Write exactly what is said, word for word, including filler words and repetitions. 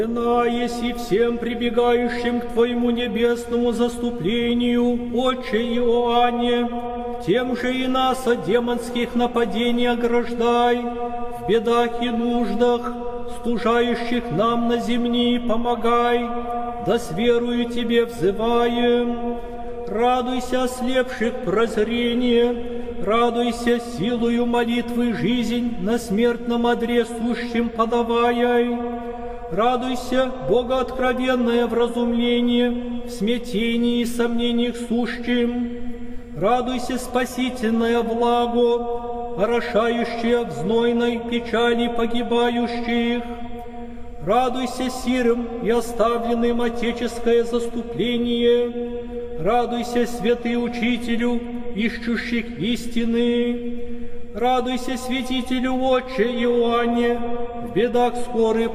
На еси всем прибегающим к Твоему небесному заступлению, Отче Иоанне, тем же и нас от демонских нападений ограждай, в бедах и нуждах, стужающих нам на земли, помогай, да с верою Тебе взываем. Радуйся, ослепших прозрение, радуйся силою молитвы жизнь на смертном одре сущим подавая. Радуйся, богооткровенное вразумление, в смятении и сомнениях сущим. Радуйся, спасительное благо, орошающее в знойной печали погибающих. Радуйся сирым и оставленным отеческое заступление. Радуйся, святый учителю, ищущих истины. Радуйся, святителю Отче Иоанне, в бедах скорый